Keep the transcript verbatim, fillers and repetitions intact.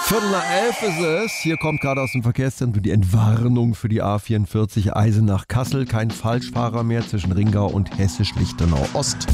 Viertel nach elf ist es. Hier kommt gerade aus dem Verkehrszentrum die Entwarnung für die A vierundvierzig Eisenach-Kassel. Kein Falschfahrer mehr zwischen Ringau und Hessisch-Lichtenau Ost.